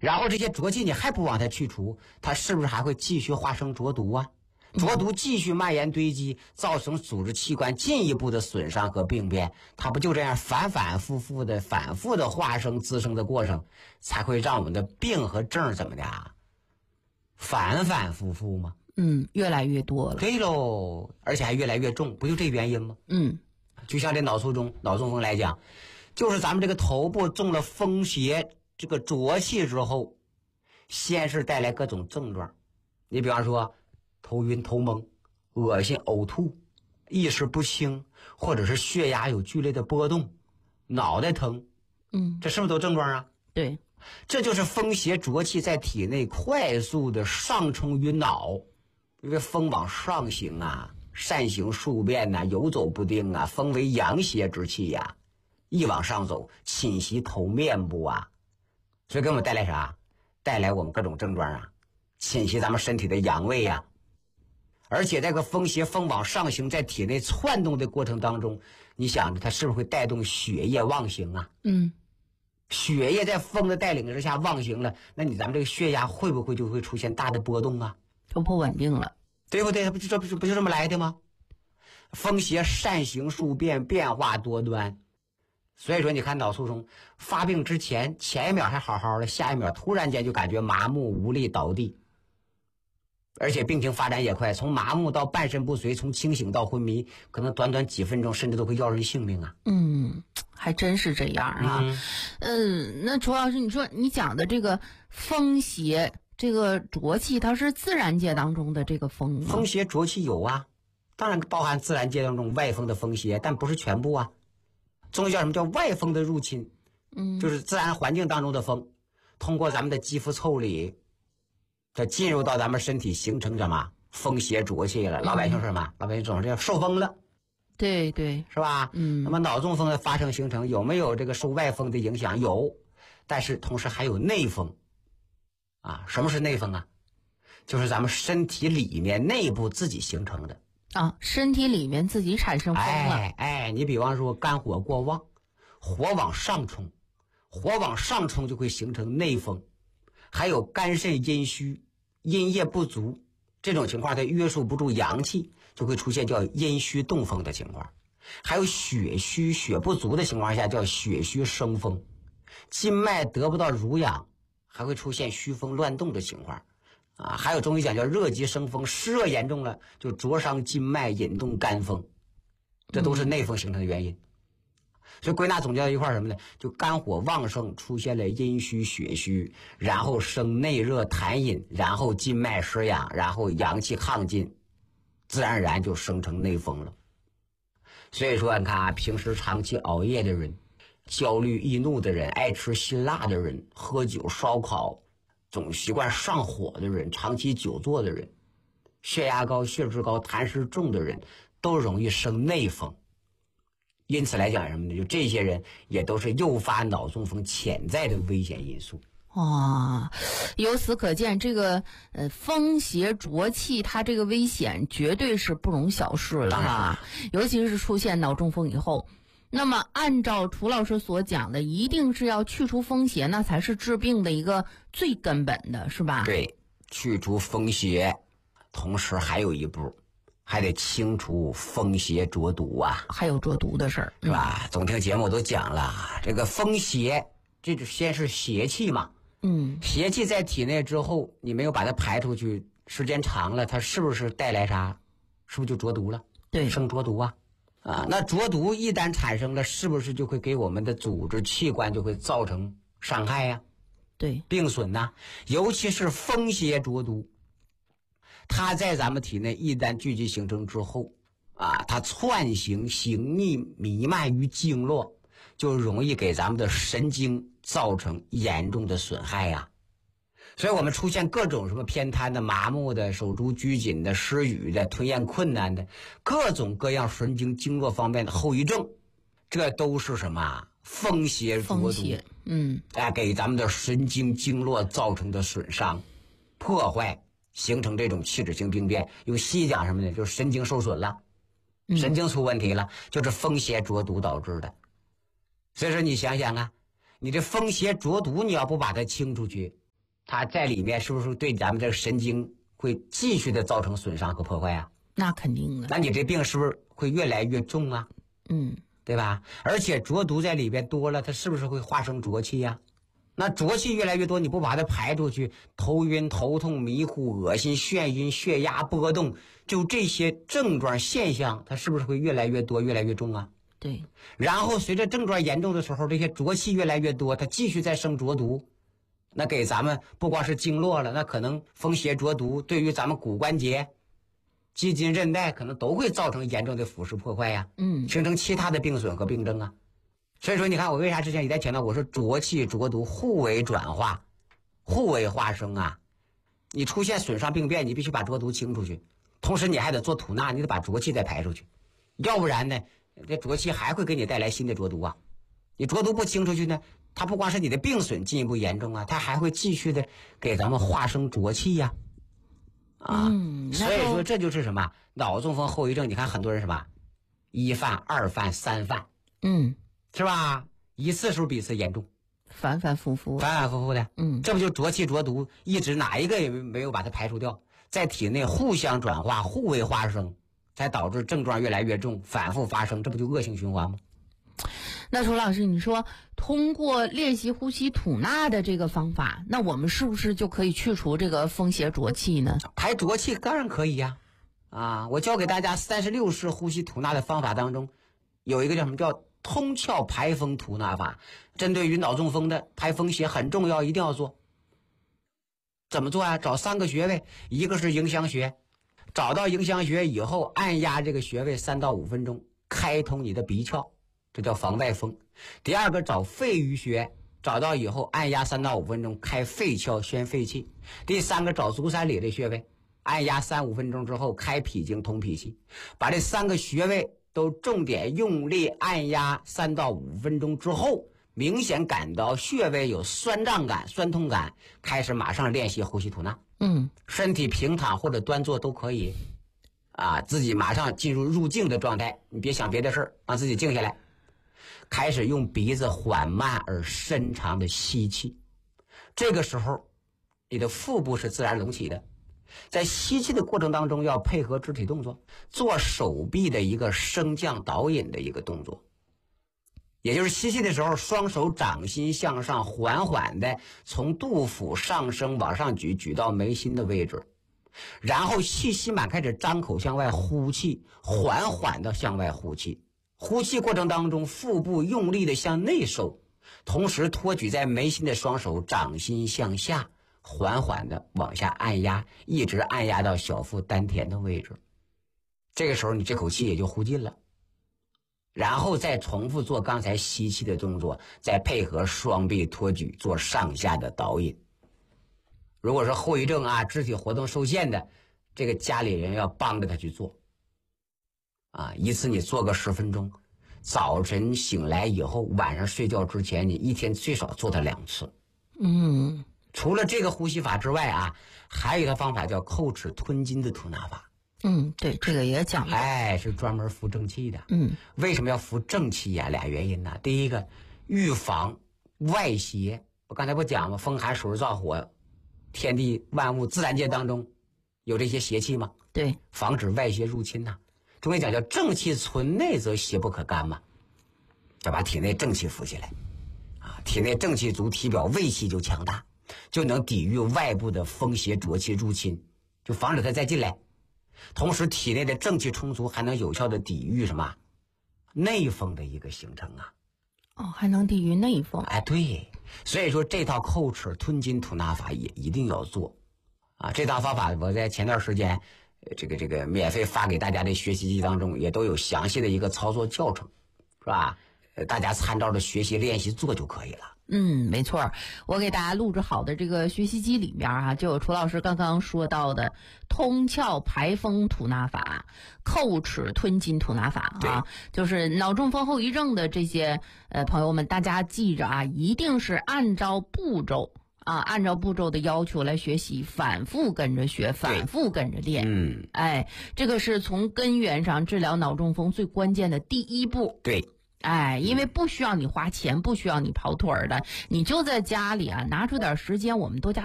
然后这些浊气你还不往它去除，它是不是还会继续化生浊毒啊？浊毒继续蔓延堆积，造成组织器官进一步的损伤和病变，它不就这样反反复复的化生滋生的过程，才会让我们的病和症怎么的啊？反反复复吗？ 越来越多了。 对喽，而且还越来越重，不就这原因吗？就像这脑卒中风来讲，就是咱们这个头部中了风邪这个浊气之后，先是带来各种症状，你比方说头晕头蒙、恶心呕吐、意识不清，或者是血压有剧烈的波动、脑袋疼，这是不是都症状啊？ 对， 这就是风邪浊气在体内快速的上冲于脑，因为风往上行啊，善行数变啊，游走不定啊，风为阳邪之气呀，一往上走侵袭头面部啊，所以给我们带来啥？带来我们各种症状啊，侵袭咱们身体的阳位呀。而且这个风邪风往上行，在体内窜动的过程当中，你想着它是不是会带动血液旺行啊？血液在风的带领之下旺行了，那咱们这个血压会不会就会出现大的波动啊？ 就不稳定了， 对不对？不就这么来的吗？风邪善行数变，变化多端。所以说你看脑卒中发病之前一秒还好好的，下一秒突然间就感觉麻木无力倒地，而且病情发展也快，从麻木到半身不遂，从清醒到昏迷，可能短短几分钟甚至都会要人性命啊。 还真是这样啊。那楚老师，你说你讲的这个风邪这个浊气，它是自然界当中的这个风吗？ 风邪浊气有啊，当然包含自然界当中外风的风邪，但不是全部啊。中医叫什么叫外风的入侵？就是自然环境当中的风，通过咱们的肌肤腠理，它进入到咱们身体，形成什么风邪浊气了。老百姓是什么？老百姓总是要受风了。 对对， 是吧？那么脑中风的发生形成有没有这个受外风的影响？有，但是同时还有内风啊。什么是内风啊？就是咱们身体里面内部自己形成的啊，身体里面自己产生风了。 你比方说肝火过旺，火往上冲就会形成内风。还有肝肾阴虚，阴液不足，这种情况它约束不住阳气，就会出现叫阴虚动风的情况。还有血虚血不足的情况下叫血虚生风，筋脉得不到濡养，还会出现虚风乱动的情况啊。还有中医讲叫热极生风，湿热严重了就灼伤筋脉，引动肝风，这都是内风形成的原因。所以归纳总结到一块什么呢？就肝火旺盛，出现了阴虚血虚，然后生内热痰饮，然后筋脉失养，然后阳气亢进，自然而然就生成内风了。所以说你看啊，平时长期熬夜的人，焦虑易怒的人，爱吃辛辣的人，喝酒烧烤总习惯上火的人，长期久坐的人，血压高血脂高痰湿重的人，都容易生内风。因此来讲什么呢？就这些人也都是诱发脑中风潜在的危险因素。 由此可见，这个风邪浊气，它这个危险绝对是不容小视了哈。尤其是出现脑中风以后，那么按照楚老师所讲的，一定是要去除风邪，那才是治病的一个最根本的，是吧？ 对，去除风邪，同时还有一步，还得清除风邪浊毒啊。 还有浊毒的事儿， 是吧？总听节目都讲了，这个风邪，这就先是邪气嘛。邪气在体内之后，你没有把它排出去，时间长了，它是不是带来啥？是不是就浊毒了？ 对， 生浊毒啊。那浊毒一旦产生了，是不是就会给我们的组织器官就会造成伤害呀？ 对， 病损呐。尤其是风邪浊毒，它在咱们体内一旦聚集形成之后它窜行行逆弥漫于经络，就容易给咱们的神经造成严重的损害呀。所以我们出现各种什么偏瘫的、麻木的、手足拘谨的、失语的、吞咽困难的，各种各样神经经络方面的后遗症，这都是什么？风邪浊毒。给咱们的神经经络造成的损伤、破坏，形成这种器质性病变。用西医讲什么呢？就是神经受损了，神经出问题了，就是风邪浊毒导致的。所以说你想想啊，你这风邪浊毒你要不把它清出去， 它在里面是不是对咱们这个神经会继续的造成损伤和破坏啊？ 那肯定的。 那你这病是不是会越来越重啊？对吧？而且浊毒在里边多了，它是不是会化生浊气呀？那浊气越来越多，你不把它排出去，头晕、头痛、迷糊、恶心、眩晕、血压波动，就这些症状现象，它是不是会越来越多、越来越重啊？ 对。 然后随着症状严重的时候，这些浊气越来越多，它继续再生浊毒，那给咱们不光是经络了，那可能风邪浊毒对于咱们骨关节、肌筋韧带可能都会造成严重的腐蚀破坏呀，形成其他的病损和病症啊。所以说你看我为啥之前一再强调，我说浊气浊毒互为转化，互为化生啊。你出现损伤病变，你必须把浊毒清出去，同时你还得做吐纳，你得把浊气再排出去，要不然呢这浊气还会给你带来新的浊毒啊。你浊毒不清出去呢，它不光是你的病损进一步严重啊，它还会继续的给咱们化生浊气呀。所以说这就是什么脑中风后遗症。你看很多人什么一犯、二犯、三犯，是吧？一次是不是比一次严重？ 反反复复的，这不就浊气浊毒一直哪一个也没有把它排除掉，在体内互相转化、互为化生，才导致症状越来越重，反复发生，这不就恶性循环吗？ 那楚老师，你说通过练习呼吸吐纳的这个方法，那我们是不是就可以去除这个风邪浊气呢？ 排浊气当然可以呀。我教给大家36式呼吸吐纳的方法当中，有一个叫什么叫通窍排风吐纳法，针对于脑中风的排风邪很重要，一定要做。怎么做啊？找3个穴位，一个是迎香穴，找到迎香穴以后，按压这个穴位3到5分钟，开通你的鼻窍，这叫防外风。第二个找肺俞穴，找到以后按压3到5分钟，开肺窍宣肺气。第三个找足三里的穴位，按压3-5分钟之后，开脾经通脾气。把这3个穴位都重点用力按压3到5分钟之后，明显感到穴位有酸胀感、酸痛感，开始马上练习呼吸吐纳。身体平躺或者端坐都可以，自己马上进入入静的状态，你别想别的事儿，让自己静下来，开始用鼻子缓慢而深长的吸气。这个时候你的腹部是自然隆起的，在吸气的过程当中要配合肢体动作，做手臂的一个升降导引的一个动作，也就是吸气的时候，双手掌心向上，缓缓的从肚腹上升往上举，举到眉心的位置，然后气息满开始张口向外呼气，缓缓的向外呼气。呼气过程当中，腹部用力的向内收，同时托举在眉心的双手掌心向下，缓缓的往下按压，一直按压到小腹丹田的位置。这个时候你这口气也就呼尽了，然后再重复做刚才吸气的动作，再配合双臂托举做上下的导引。如果说后遗症肢体活动受限的，这个家里人要帮着他去做一次你做个10分钟，早晨醒来以后，晚上睡觉之前，你一天最少做它2次。除了这个呼吸法之外还有一个方法叫叩齿吞金的吐纳法。 对，这个也讲了。 是专门扶正气的。为什么要扶正气呀？2原因呢。第一个，预防外邪。我刚才不讲吗？风寒暑热燥火，天地万物自然界当中有这些邪气吗？ 对， 防止外邪入侵呐。中医讲叫正气存内，则邪不可干嘛。要把体内正气扶起来体内正气足，体表胃气就强大，就能抵御外部的风邪浊气入侵，就防止它再进来。同时体内的正气充足，还能有效的抵御什么内风的一个形成还能抵御内风。 对，所以说这套叩齿吞金吐纳法也一定要做这套方法我在前段时间这个免费发给大家的学习机当中也都有详细的一个操作教程，是吧？大家参照着学习练习做就可以了。 没错，我给大家录制好的这个学习机里面就有楚老师刚刚说到的通窍排风吐纳法、叩齿吞金吐纳法就是脑中风后遗症的这些朋友们，大家记着一定是按照步骤按照步骤的要求来学习，反复跟着学，反复跟着练。这个是从根源上治疗脑中风最关键的第一步。 对。 因为不需要你花钱，不需要你跑腿儿的，你就在家里拿出点时间，我们多加